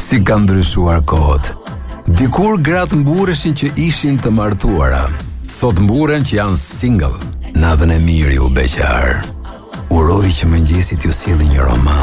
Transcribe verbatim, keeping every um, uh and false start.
Si kanë ndryshuar kohët. Dikur gratë mbureshin që ishin të martuara. Sot mburen që janë single. Natën e mirë ju beqar. Uroj që mëngjesit ju sjellë një roman